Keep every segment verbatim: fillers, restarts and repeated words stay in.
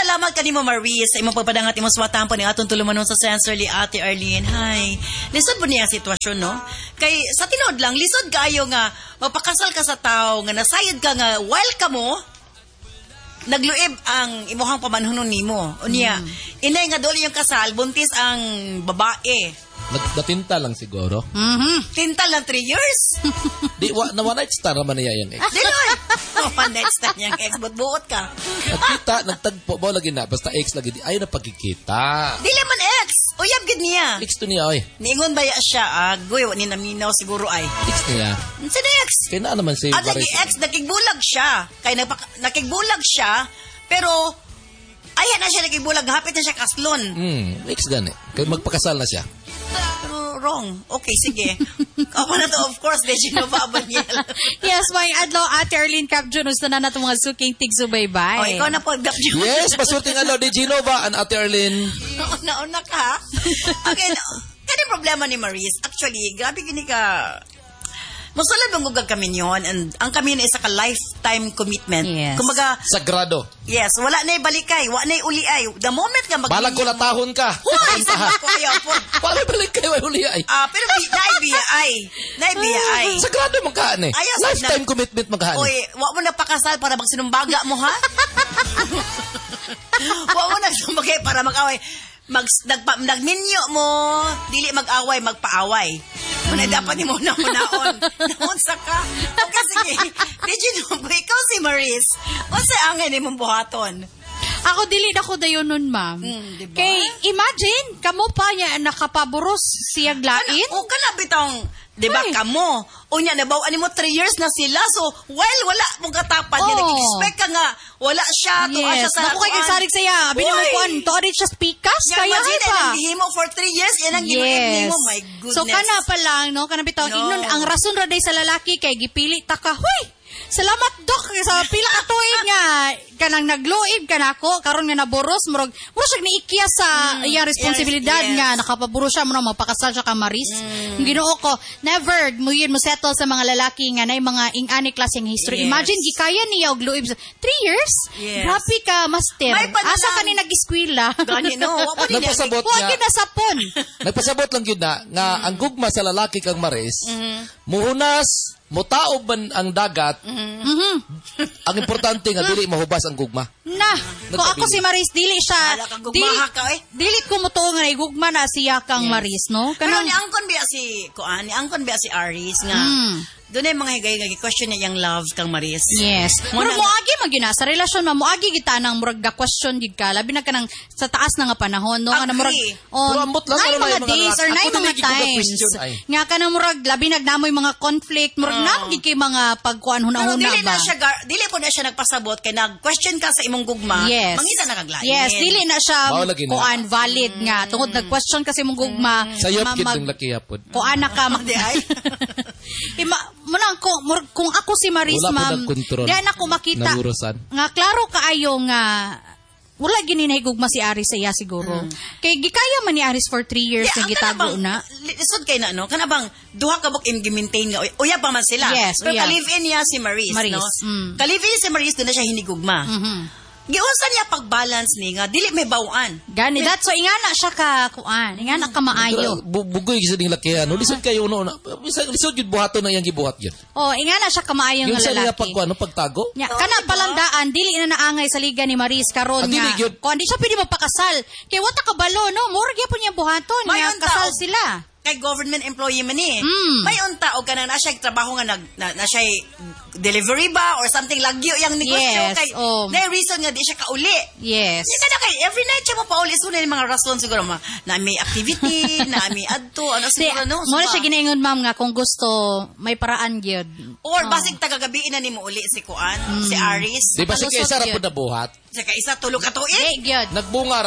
salamat kanimo Maris sa imong pagpadangat imong swatan po ni atong tulumanon sa Sensorly Ate Arlene. Hi. Lisod po niya ang sitwasyon, no? Kay sa tinod lang, lisod kaayo nga magpakasal ka sa tao nga nasayod ka nga while ka mo nagluib ang imuhang pamanhunon nimo. Unya, mm. inay nga doli yung kasal, buntis ang babae. Natinta lang siguro. Mm-hmm. Tinta lang three years. Di, wa, na one night star naman niya yung ex. Di noy. Oh, one night star niyang ex, but buot ka. Nagkita, nagtagpo, ba lagi na, basta ex lagi, di, ayaw na pagkikita. Dili man ex. Uyab gid niya. Ex to niya, oy. Niingon ba ya siya, agoy, uh, ni naminaw siguro ay. Ex niya. Sino ex? Kaya na naman si At lagi ex, nakigbulag siya. Kaya nagpak- nakigbulag siya, pero, ayan na siya nakigbulag, hapit na siya kaslon. Hmm, ex gani. Kaya magpakasal na siya. Pero wrong. Okay, sige. Ako na to, of course, Reginova Abaniel. Yes, may adlaw Ate Arlene Capjun. Gusto na natin mga suking tigsubaybay. O, ikaw na po, Capjun. Yes, pasulting ano, Reginova and Ate Arlene. Una-una ka. Okay, no. Kaya problema ni Maris, actually, grabe gini ka. Musulad bang gugag kami yun, and ang kami na isa ka lifetime commitment. Yes. Kumaga, Sagrado. yes, wala na balikay, wala na uliay. The moment nga mag- Balag ko latahon ka. Huwag, isa ko ayaw po. Paano balik kayo ay huli ay? Ah, pero bi- naibiya ay. Naibiya ay. Sagrado magkaan eh. Ayaw, Lifetime na- commitment magkaan Oy, eh. wag mo na pakasal para magsinumbaga mo, ha? Wag mo na sumbagay para mag-away. Mag, nagpa, nagminyo mo, dili mag-away, magpaaway. Muna mm. dapat ni mo na munaon. Naunsa ka. Okay, sige. Did you know, ikaw si Maris, unsa ang ni mong buhaton? Ako dili na ko dayon nun, ma'am. Mm, diba? Kay imagine, kamo pa niya nakapaboros siyag lain. O kana bitong, di ba, Ay. kamo? Unya, nabawaan mo three years na sila. So, well, wala mong katapat. Oh. Yan, nag-expect ka nga, wala siya, tuwa siya Yes. sa Naku kay kagsarig saya. Binaman ko an, to rin siya speakas. Nga, Kaya imagine, pa. ang gihimo for three years, yan ang ginuib Yes. mo. My goodness. So kana pa lang, no? Kana bitaw, No. ignon, ang rason ra day sa lalaki kay gipili ta ka. Huy! Salamat dok sa pila ka tuig nga kanang nagluib kanako karon nga naboros murag murag siya niikya sa Mm, iyang responsibilidad yes, yes. nga nakapaboros siya mo magpakasal siya ka Maris. Mm. Ginoo ko never mo yun mo settle sa mga lalaki nga nay mga ing-ani klaseng history. Yes. Imagine gikaya niya og luib sa three years. Yes. Grabe ka master. May pa na Asa lang. ka ni nag-eskwela? Gani, no. Wa pa din Nagpasabot Huwag niya. yun na sapon. Nagpasabot lang yun na, nga ang gugma sa lalaki kang Maris, muhunas, mutaob man ang dagat, Mhm. ang importante nga dili mahubas ang gugma. Na, kung ako si Maris, dili siya, Wala kang dili, gugmaha ka, eh. dili ko mo to nga igugma na siya kang Maris, no? Pero Kanang, ni angkon biya si, kuan, ni angkon biya si Aris nga, Mm. doon ay mga higay-higay, question niya yung love kang Maris. yes. Muna Murag nga- moagi magina sa relasyon mo, moagi kita nang murag ga question gid ka, labi na kanang sa taas na nga panahon, no? Nga na murag, Agree. oh, Pero ambot lang, nay ano na mga yung mga days lalaki. or nay Ako mga dili gid ko times. question, ay. Nga ka na murag, labi nagnamoy mga conflict, murag Oo. na gid kay mga pagkuan Pero huna-huna dili ba? na siya, gar- dili po na siya nagpasabot, kay nag-question ka sa imong gugma, Yes. mangita na kaglain. Yes, dili na siya Mao lagi na. kuan valid nga tungod nag-question kasi mong gugma. Sayop ma- kid mag- ng laki hapon. kuan na ka Di ay? Ima, muna ko mur- kung ako si Maris Wala po ma'am, nagkontrol. di na ako makita Nalurosan. nga klaro kaayo nga wala gini nahigugma si Aris sa iya siguro. Kay gikaya man ni Aris for three years Yeah, na ang gitago kanabang- na. Lisod kay na, no? Kanabang, duha ka buk in gimintain nga. Uya pa man sila. Yes, Pero uya. ka-live-in niya si Maris, Maris, no? mm. Ka-live-in niya si Maris, doon na siya hinigugma. Mhm. Giunsa niya pag-balance ni nga, dili may bawaan. Gani that so ingana siya ka kuan, ingana ka maayo. Bu- Bugoy sa ding laki ano. Lisod kayo no. Lisod lisod yun buhaton na yang gibuhat yun. Oh, ingana siya ka maayo Yung nga sa niya lalaki. pagkuano pagtago. Nya, Oo, kana diba? palandaan dili na naangay sa liga ni Maris karon Ah, dili nga. gyud. Kung di siya pwede magpakasal, kay wata ka balo no, mura gyapon niya buhaton nga Mayon kasal tao. sila. Kay government employee man eh. Mm. May unta o kana na siya trabaho nga nag na, na siya delivery ba or something lagyo yang negosyo Yes, kay oh. na reason nga di siya kauli. Yes. Di kada kay every night siya mo pauli so na yung mga rason siguro ma, na may activity, na may adto, ano Si, siguro no. mo na Suba. siya ginaingon ma'am nga kung gusto may paraan gyud. Or Oh. basig tagagabi na ni mo uli si Kuan, si Aris. Di ba si Kalusot kaysa ra yun. pud na buhat? Sa kaisa tulog ka tuig. Di gyud. Nagbunga ra,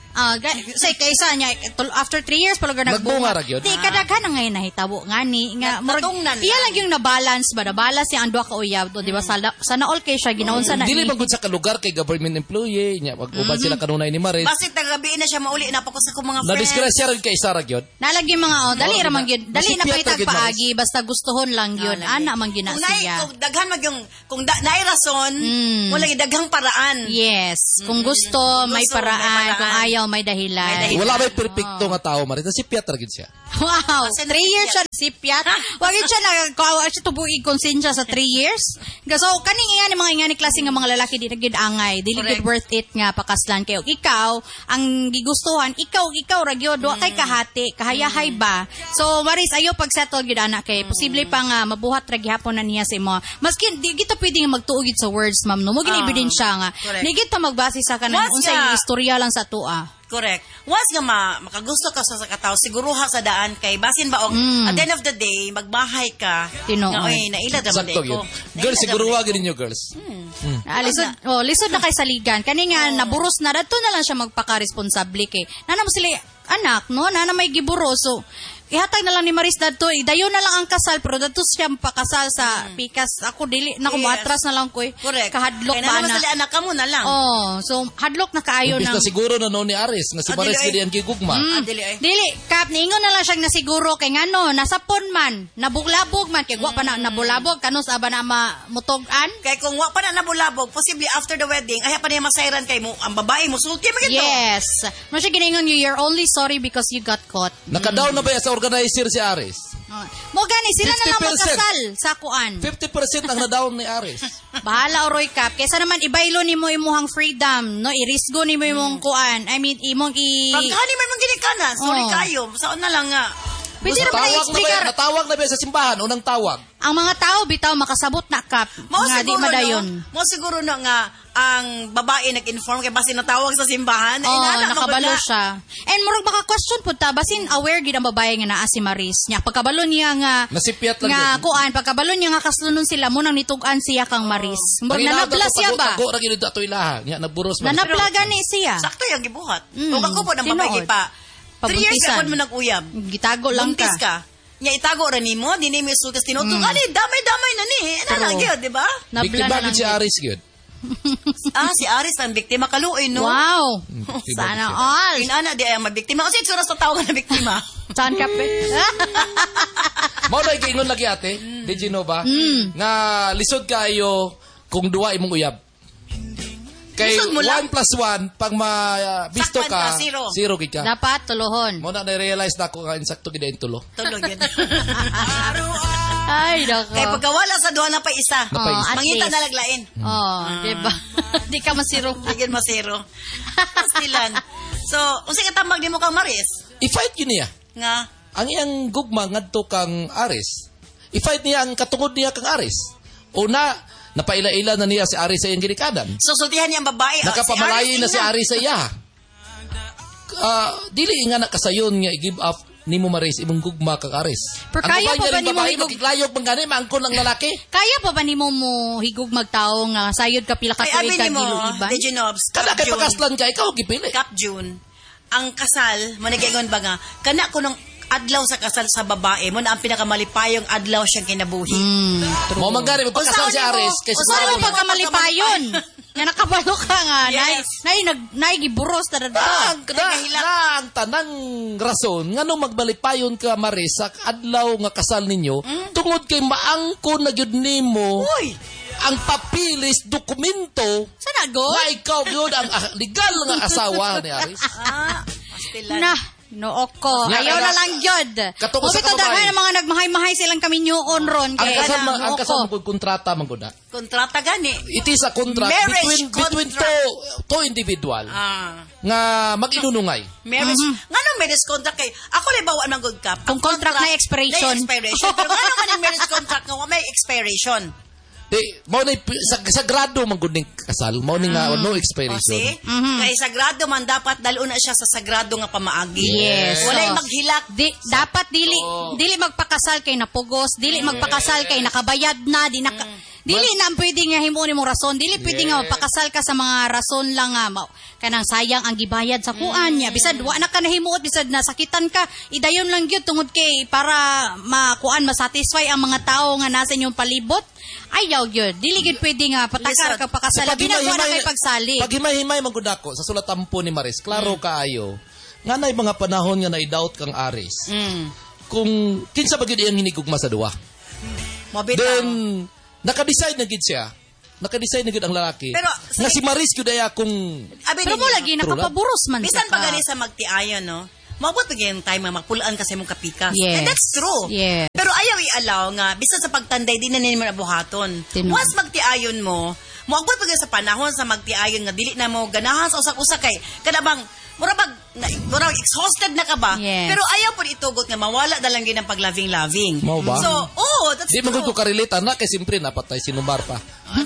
Ah, uh, say kaysa niya after three years pala nagbunga. Nagbunga ra gyud. Di kadaghan na ngayon nahitabo ngani nga Natungnan iya lang. lang yung na-balance ba, na-balance yung duha ka uyab do, di ba? Sana sana all kay siya ginaon sa na. Dili man gud sa kalugar kay government employee nya mag-uban sila kanunay ni Maris. Basit tagabi na siya mauli na pa ko sa kong mga Na friends. disgrasya rin kay isa ra gyud. Nalagi mga oh, dali ra man gyud. Dali na Masipyat ra pahitag gyud, paagi basta gustuhon lang gyud. Ah, lagi. Ana man gyud na Kung nai- siya. Kung daghan mag yung kung da, naay rason, Mm. wala gyud daghang paraan. Yes, kung gusto, Kung may, gusto, may paraan. paraan. Kung ayaw, may dahilan. May dahilan. Wala may perpekto nga tao Maris. Si Piat ra gyud siya. Wow, Kasi three years siya si Piat. Wag yun siya nagkawa siya tubuig konsensya sa three years. So, kaning nga ni mga nga ni klase nga mga lalaki di na gyud angay, dili gyud Correct. worth it nga pakaslan kayo. Ikaw, ang gigustuhan, ikaw, ikaw ra gyud, wa kay kahati, kahayahay ba. So, Maris, ayo pag settle gyud anak kay posible pa nga mabuhat ra gihapon na niya sa imo. Maski di kita pwede nga magtuog gyud sa words, ma'am. No, mo gini Ah, ebidensya nga. correct. Di kita magbase sa kanang Once unsay nga- istorya lang sa tuwa. Correct. Once nga ma, makagusto ka sa sa katao, siguro ha sa daan kay basin ba og Mm. at the end of the day magbahay ka. Tinuod. Nga, oy, naila ra man Sakto ko. gyud. Girls siguro wa gyud ninyo girls. Ah, lisod, oh, lisod na kay saligan. Kani nga, naburos na. Dato na lang siya magpaka-responsable kay. Nana mo sila, anak, no? Nana may giburos. So, ihatag na lang ni Maris dato. Dayo na lang ang kasal, pero dato siya pakasal sa pikas. Ako, dili, na Yes. kumatras na lang ko eh. Correct. Kahadlok Kaya ba naman na? sila anak ka mo na lang. Oh, so, hadlok na kaayo Imbis ng... na siguro na noon ni Aris nga si Ah, Maris dili, gid ang gigugma. Ah, dili ay. Dili, kap, niingon na lang siyang nasiguro kay ngano, nasapon man, nabuglabog man, kay gwa pa na nabulabog, kanos aba na mamutogan. Kay kung wa pa na nabulabog, posible after the wedding, ay pa niya masayran kay mo ang babae mo sulti mo gito. Yes. Mo siya giningon you, you're only sorry because you got caught. Nakadaw na ba ya sa organizer si Aris? Oh. Mo gani sila na lang fifty percent. magkasal sa kuan. fifty percent ang nadaw ni Aris. Bahala Oroy Cap. Kaysa naman ibaylo nimo imuhang freedom, no? Irisgo nimo imong kuan. I mean imong i Pag hani may manggini ka na, sorry Oh. kayo. Saan na lang nga. Pwede naman Natawag na ba, i-explicar. natawag na ba sa simbahan unang tawag? Ang mga tao bitaw makasabot na Cap. Mo Nga di siguro madayon. no, mo siguro no nga ang babae nag-inform kay basi natawag sa simbahan. Oh, inana, nakabalo magula. siya. And murag baka question pud ta basin aware gid ang babae nga naa si Maris. Nya pagkabalo niya nga Nasipiat lang nga yun. kuan pagkabalo niya nga kaslunon sila mo nang nitug-an siya kang Maris. Murag nanabla siya ba? Tago ra gyud ato ilaha. Nya nagburos man. Nanabla gani siya. Sakto yung gibuhat. Mm, Kung ako po ng babae tinuod. pa. Three years Pabuntisan. ka mo nag-uyab. Gitago lang ka. Buntis ka. Nya itago ra nimo, dinhi mo sultas tinutog. Mm. Ani damay-damay na ni. Ana True. lang gyud, di ba? Nabla Biktima na lang. gid si yun. Aris gyud. Ah, si Aris ang biktima kaluoy no. Wow. biktima Sana siya. all. Inana di ay mabiktima kasi itsura sa tao nga na biktima. Saan ka pe? Mao na giingon lagi ate, di Genova, nga lisod kayo kung duwa imong uyab. Kay Lisod mo lang. one plus one, pag ma-bisto Sakpan ka, ka, zero. zero gid ka. Dapat tuluhon. Mo na na-realize na ako nga insakto gid ang tulo. Tulog yun. Ay, dako. Kay pagkawala sa duha na pa isa. Na pa isa. Oh, at Mangita least. na laglain. Oh, diba? Di ka masiro. Bigyan masero. Stilan. So, unsa ka tambag nimo kang Maris? I-fight yun niya. Nga Ang iyang gugma ngadto kang Aris. I-fight niya ang katungod niya kang Aris. Una, napaila-ila na niya si Aris sa iyang ginikadan. susultihan niya ang babae. Oh, Nakapamalayi Aris na si tingnan. Aris sa iya. Ah, dili nga nakasayon nga i-give up nimo Maris imong gugma kang Aris. Pero kaya pa ba nimo babae higug- makiklayog man gani maangkon ang lalaki? Kaya pa ba nimo mo higug magtao nga sayod ka pila ka Ay, tuig abi ka nimo, giluiban? the Genobs, Kada Cap kay June. pakaslan ka ikaw gipili. Cap June. Ang kasal, manigingon ba nga, kana ko nung adlaw sa kasal sa babae mo na ang pinakamalipayong adlaw siyang kinabuhi. Hmm. Mo man gani magpakasal Usaon si nimo, Aris kay usaon Saan Sorry. mo nimo pagkamalipayon? Nga nakabalo ka nga. Nay, Yes. nay, nag, nay, giburos na ang dito. kada ang tanang rason ngano magbalipayon ka Maris sa adlaw nga kasal ninyo tungod kay maangkon na gyud nimo Uy! ang papilis dokumento Sana go? na ikaw gyud ang ah, legal nga asawa ni Aris. Ah, pastilan. Na, noo ko. Nga, Ayaw kaya- na lang yod. Katungkol sa Mabito kababae. daghan ang mga nagmahay-mahay silang kami nyoon ron. Ang Kaya kasal na, ma- ang noo kasal ko. mo kontrata man gud na. Kontrata gani. It is a contract Marriage between between contract. two two individual Ah. nga mag-inunungay. Marriage. Nga nung marriage contract kay, ako lang bawaan ng good cap. Kung Ang contract na expiration. Na expiration. Pero nga naman yung marriage contract nga may expiration. Di mao ni sa, sagrado man gud ning kasal, mao ni nga no O expiration. see? Kay sagrado man dapat dalo na siya sa sagrado nga pamaagi. Yes. Walay So, maghilak. Di, dapat dili Oh. dili magpakasal kay napugos, dili magpakasal kay nakabayad na, di naka, Dili na pwede nga himuon imong rason, dili pwede Yeah. nga pakasal ka sa mga rason lang nga ma- kanang sayang ang gibayad sa kuan niya. Bisad wa na ka nahimuot, bisad nasakitan ka, idayon lang gyud tungod kay para makuan masatisfy ang mga tao nga nasa inyong palibot. Ayaw gyud. Dili gyud pwede nga patakar ka pakasal. Ginagawa na kay pagsali. Pag himay-himay magudako sa sulatampo ni Maris, klaro Mm. kaayo. Nga nay mga panahon nga na-doubt kang Aris. Mm. Kung kinsa ba gyud iyang hinigugma sa duwa. Mabitaw. Then naka-decide na gid siya. Naka-decide na gid ang lalaki. Pero, nga si Maris gyud aya kung Abi Pero ninyo, mo lagi nakapaburos man bisan sa pa gani sa magtiayon, no? Mabot pa yung time nga magpulaan kasi mong kapikas. Yes. And that's true. Yes. Pero ayaw i-allow nga, bisan sa pagtanday, di na nimo nabuhaton. Tino. Once magtiayon mo, moabot pa gyud sa panahon sa magtiayon nga, dili na mo ganahan sa usak-usak kay, kada bang, mura bag, na, mura exhausted na ka ba? Yes. Pero ayaw po itugot nga, mawala na lang din ang paglaving-laving. Mao ba? So, oh, that's di true. man ko karelate na kay simpre napatay sinumbar pa.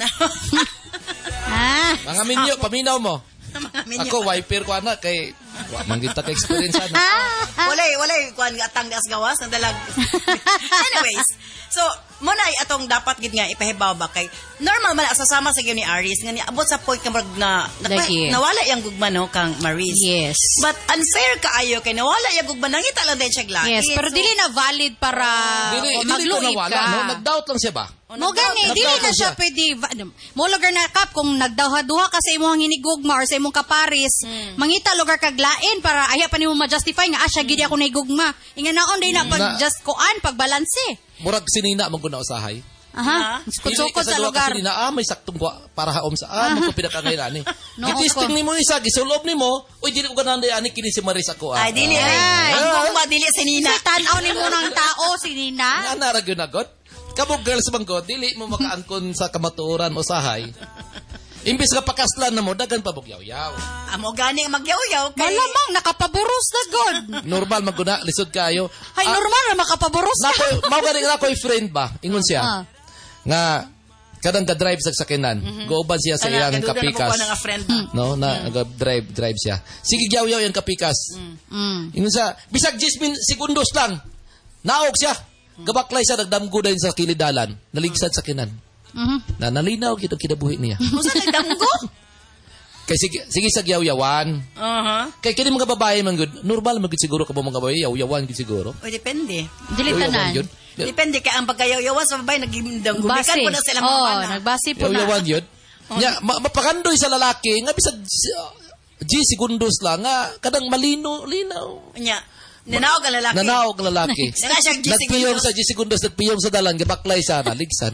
Ah. Mga minyo, paminaw mo. Mga minyo. Ako wiper ko ana kay wa man kita ka experience ana. walay, walay, kuhan nga atang das gawas, ang dalag. Anyways, so, muna ay atong dapat gid nga ipahibaw ba kay normal man asasama sa gyud ni Aris nga ni abot sa point nga murag na, na Lagi. nawala yang gugma no kang Maris. Yes. But unfair kaayo kay nawala yang gugma nangita lang din siya glaki. Yes, pero So, dili na valid para Dili o dili ko magluit nawala ka. no, nag-doubt lang siya ba? Mo gani, Nagdoubt dili na lang siya siya. pwede, va- mo lugar na kap, kung nagdawha-duha ka sa imong hinigugma or sa imong kaparis, mangita lugar kaglain para aya pa nimo ma-justify nga, ah, siya gidi ako nahigugma. Inga naon, day na pag Na- just kuan, pagbalanse. Murag sinina man guna usahay. Aha, sukod-sukod sa lugar. Sinina, ah, may saktong buwa para haom sa ah, mo ko pinakangay ani. No, Gitisting ko. nimo isa, gisulob nimo, uy dili ko gananda ani kini si Maris ako ah. Ay, dili ay. Ay. Ang gugma dili si Nina. Kasi tanaw ni mo ng tao, si Nina. Nga naragyo na god. Kamo girls manggod, dili mo makaangkon sa kamatuoran usahay. Imbis nga pakaslan na mo, dagan pa bugyaw-yaw. Amo gani ang magyaw-yaw kay Malamang, nakapaburos na god. Normal maguna, lisod kayo. Ay, Ah, normal na makapaburos na. Nako, mao gani na ko'y friend ba? Ingon siya. Ah. Nga kadang ka-drive sa sakinan. Gooban siya sa iyang kapikas. Ana, nga friend. No, na drive drive siya. Sige gyaw-yaw yung kapikas. Mm. Ingon siya, bisag ten segundos lang. Naog siya. Gabaklay siya nagdamgo din sa kilidalan. Naligsad sa kinan. Mhm. Na nalinaw kita kinabuhi niya. Usa nagdamgo? Kay sige, sige sa gyaw-yawan. Aha. Kay kini mga babae man gud, normal man gud siguro ka mga babae, yaw-yawan gud siguro. O depende. Dili Yaw-yawan tanan. yun. Depende kay ang pagkayaw-yawan sa babae nagdamgumikan Base. po na sila mga Oh, mana. nagbase po na. Yaw-yawan yun. Nya, ma- mapakandoy sa lalaki, nga bisag uh, G segundos lang, nga kadang malino, linaw. Nya. Nanaog ang lalaki. Nanaog ang lalaki. Nga siya G Nagpiyong segundos. sa G segundos, nagpiyong sa dalan, gabaklay siya, naligsan.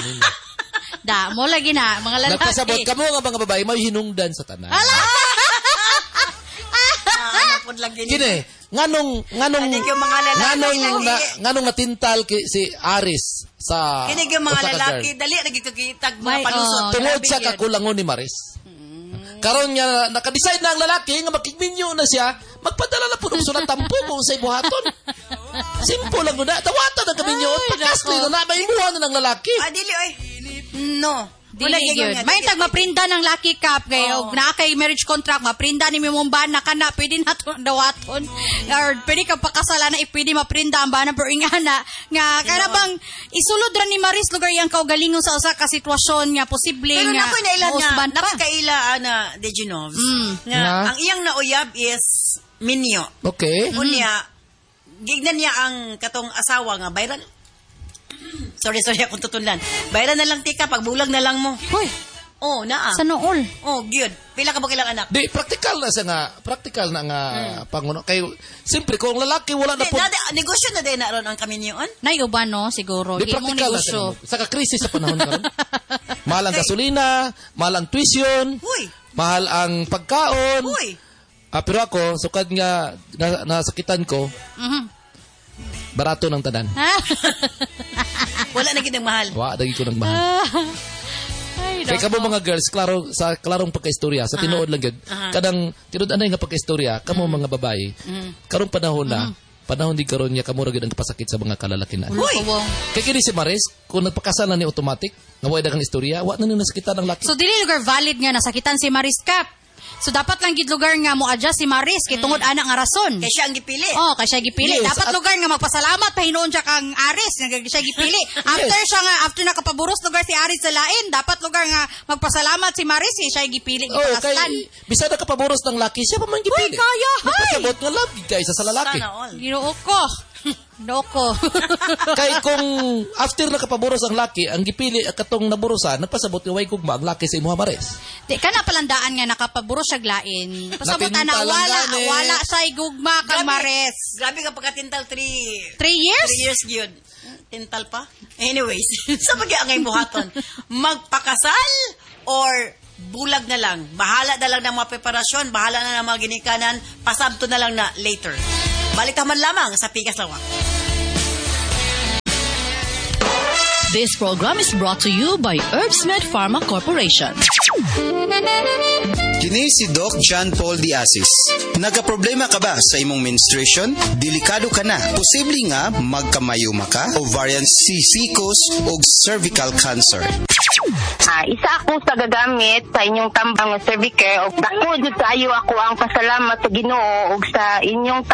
Da, mo lagi na, mga lalaki. Nagpasabot, kamo nga mga babae, may hinungdan sa tanan. Ah, napod lang gini. Kini, nganong, nganong, Kinig yung mga lalaki nganong, lagi. na, nganong natintal ki, si Aris sa Kinig yung mga usa ka lalaki, girl. dali nagkikitag mga May, palusot. oh. Tungod grabe sa yun. kakulangon ni Maris. Karon nga naka-decide na ang lalaki nga makigminyo na siya, magpadala na po ng sulat tampo kung sa ibuhaton. Simple lang na. Tawatan ang kaminyo. Pagkasli na na, may imuha na ng lalaki. Ah, dili oy. No. Dili gyud. May tag maprinda ng lucky cup kay Oo. og naa kay marriage contract maprinda ni mong bana kana pwede na to dawaton or pwede ka pakasala na ipwede maprinda ang bana pero ingana nga kana bang isulod ra ni Maris lugar yang kaugalingon sa usa ka sitwasyon nga posible Pero nga nakoy nailan nga, mausban pa. nakakaila ana de Genovs. Mm. Nga, Nga? ang iyang nauyab is minyo. Okay. Unya, gignan niya ang katong asawa nga, bayran. Sorry, sorry akong tutulan. Bayran na lang tika, pagbulag na lang mo. Hoy, Oh, naa. sa nool. Oh, good. Pila ka ba kilang anak? Di, practical na siya nga. Practical na nga Hmm. panguno. Kay, siyempre, kung lalaki wala na Di, po. nada, negosyo na din na ron ang kaminyoon. Nay uban no siguro. Di, Di mo practical na siya. negosyo. Sa ka-crisis sa panahon karon. Mahal ang gasolina, mahal ang tuition, Huy, mahal ang pagkaon. huy. Ah, pero ako, sukad nga na, nasakitan ko, Mhm. barato ng tanan. Wala na gid ang mahal. Wa, dagi ko ng mahal. Ay, Kaya kamo mga girls, klaro, sa klarong pagkaistorya, sa tinuod lang yun, kadang, tinuod anay nga pagkaistorya, kamo mga babae, karong panahon na, panahon di karon niya, kamo ragid ang kapasakit sa mga kalalakinan. Huy. Kaya kini si Maris, kung nagpakasal na ni automatic, nga way dagang istorya, wa na ni nasakitan ng laki. So dili lugar valid nga nasakitan si Maris Cap. So dapat lang gid lugar nga mo adjust si Maris kay tungod ana nga rason. Kaya siya ang gipili. Oh, kay siya gipili. Yes, dapat at- lugar nga magpasalamat pa hinuon siya kang Aris nga siya gipili. After siya nga after nakapaburos lugar si Aris sa lain, dapat lugar nga magpasalamat si Maris kay siya gipili Oh, kay ipakaslan. bisa na kapaboros ng laki siya pa man gipili. Uy, kaya, hay! Napasabot nga love guys sa lalaki. Sana all. Ginoo ko. Doko. Kay kung after nakapaboros ang laki, ang gipili katong naburosan, nagpasabot nga way gugma ang laki sa imuha Maris. Di kana palandaan nga nakapaburos siya glain. Pasabot na Natinta lang wala gani. wala siya gugma kang Grabe. Maris. Grabe ka pagkatintal three Three years? Three years gyud. Tintal pa? Anyways, sa pag ang ngay buhaton, magpakasal or bulag na lang. Bahala na lang ng mga preparasyon, bahala na ng mga ginikanan, pasabto na lang na later. Balik taman lamang sa Pikas Lawak. This program is brought to you by Herbsmed Pharma Corporation. Kini si Doc John Paul Diasis. Nagaproblema ka ba sa imong menstruation? Delikado ka na. Posible nga magkamayuma ka, ovarian cysticus o cervical cancer. Ah, isa ako sa gagamit sa inyong tambang Cervicare o dako jud kayo ako ang pasalamat sa Ginoo ug sa inyong